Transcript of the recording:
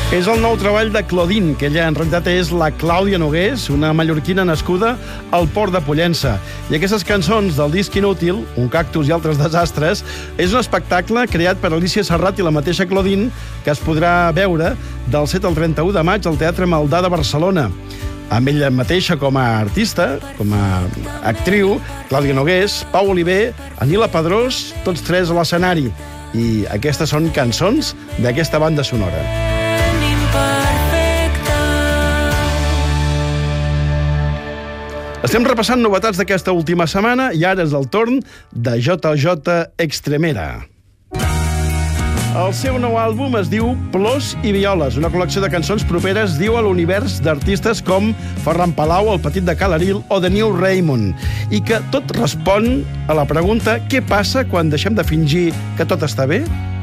És el nou treball de Claudine, que ella en realitat és la Clàudia Nogués, una mallorquina nascuda al Port de Pollença. I aquestes cançons del disc Inútil, Un cactus i altres desastres, és un espectacle creat per Alicia Serrat i la mateixa Claudine, que es podrà veure del 7 al 31 de maig al Teatre Maldà de Barcelona. Amb ella mateixa com a artista, com a actriu, Clàudia Nogués, Pau Oliver, Anila Pedrós, tots tres a l'escenari. I aquestes són cançons d'aquesta banda sonora. Estem repassant novetats d'aquesta última setmana i ara és el torn de JJ Extremera. El seu nou àlbum es diu Plors i Violes, una col·lecció de cançons properes, diu, a l'univers d'artistes com Ferran Palau, El Petit de Calaril o The New Raymond, i que tot respon a la pregunta: què passa quan deixem de fingir que tot està bé?